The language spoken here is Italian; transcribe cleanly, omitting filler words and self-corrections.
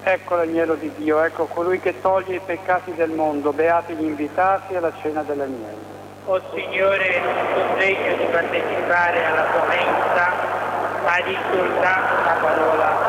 Ecco l'agnello di Dio, ecco colui che toglie i peccati del mondo, beati gli invitati alla cena dell'agnello. O Signore, non sono degno di partecipare alla tua mensa, ma di soltanto una parola